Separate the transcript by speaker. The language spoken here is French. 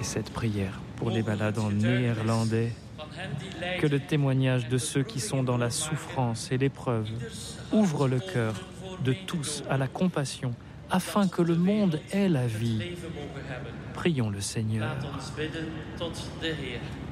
Speaker 1: cette prière pour les malades en néerlandais. Que le témoignage de ceux qui sont dans la souffrance et l'épreuve ouvre le cœur de tous à la compassion, afin que le monde ait la vie. Prions le Seigneur.
Speaker 2: Laat ons bidden tot de Heer.